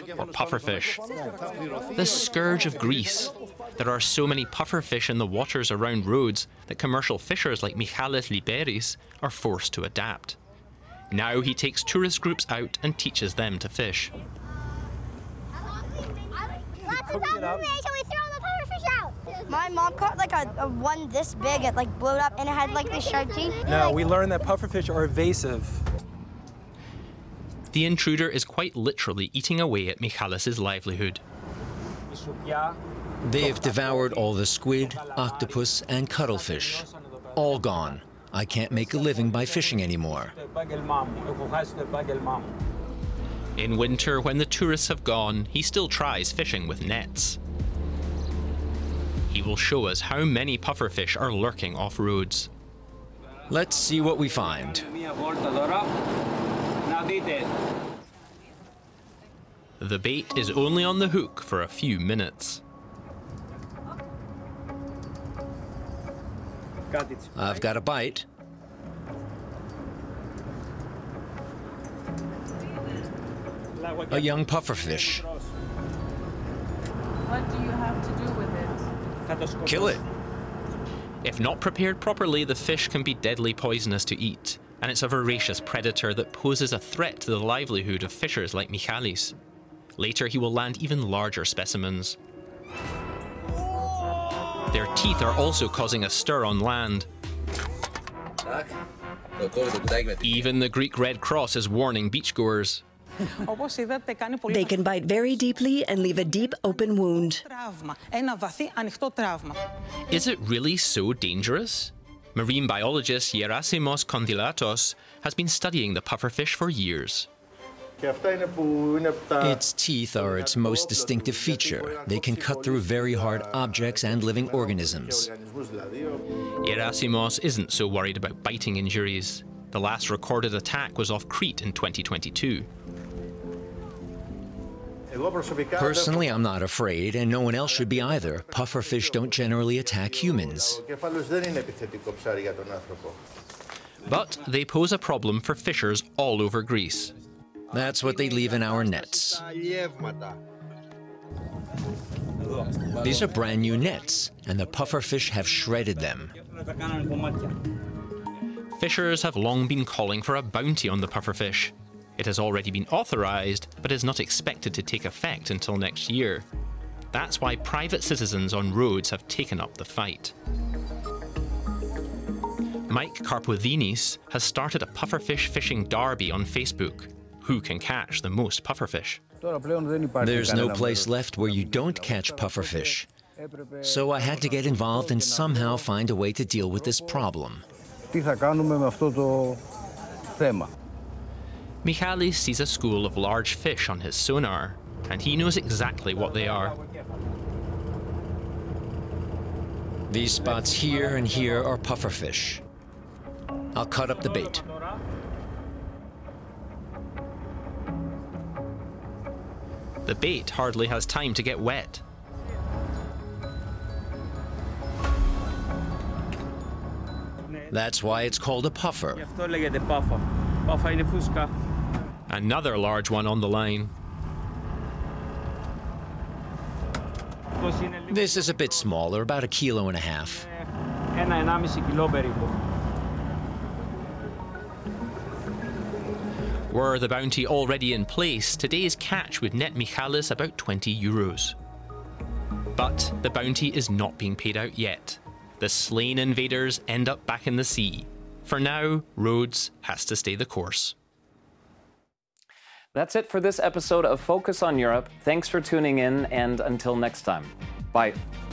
or pufferfish. The scourge of Greece. There are so many pufferfish in the waters around Rhodes that commercial fishers like Michalis Liberis are forced to adapt. Now he takes tourist groups out and teaches them to fish. My mom caught like a one this big, it like blew up and it had like this sharp teeth. No, we learned that pufferfish are evasive. The intruder is quite literally eating away at Michalis' livelihood. They've devoured all the squid, octopus, and cuttlefish. All gone. I can't make a living by fishing anymore. In winter, when the tourists have gone, he still tries fishing with nets. He will show us how many pufferfish are lurking off Rhodes. Let's see what we find. The bait is only on the hook for a few minutes. I've got a bite. A young pufferfish. What do you have to do with it? Kill it. If not prepared properly, the fish can be deadly poisonous to eat, and it's a voracious predator that poses a threat to the livelihood of fishers like Michalis. Later, he will land even larger specimens. Their teeth are also causing a stir on land. Even the Greek Red Cross is warning beachgoers. They can bite very deeply and leave a deep open wound. Is it really so dangerous? Marine biologist Gerasimos Kondylatos has been studying the pufferfish for years. Its teeth are its most distinctive feature. They can cut through very hard objects and living organisms. Gerasimos isn't so worried about biting injuries. The last recorded attack was off Crete in 2022. Personally, I'm not afraid, and no one else should be either. Pufferfish don't generally attack humans. But they pose a problem for fishers all over Greece. That's what they leave in our nets. These are brand new nets, and the pufferfish have shredded them. Fishers have long been calling for a bounty on the pufferfish. It has already been authorised, but is not expected to take effect until next year. That's why private citizens on Rhodes have taken up the fight. Mike Karpothinis has started a pufferfish fishing derby on Facebook. Who can catch the most pufferfish? There's no place left where you don't catch pufferfish. So I had to get involved and somehow find a way to deal with this problem. Michalis sees a school of large fish on his sonar, and he knows exactly what they are. These spots here and here are pufferfish. I'll cut up the bait. The bait hardly has time to get wet. That's why it's called a puffer. Another large one on the line. This is a bit smaller, about 1.5 kilos. Were the bounty already in place, today's catch would net Michalis about €20. But the bounty is not being paid out yet. The slain invaders end up back in the sea. For now, Rhodes has to stay the course. That's it for this episode of Focus on Europe. Thanks for tuning in, and until next time, bye.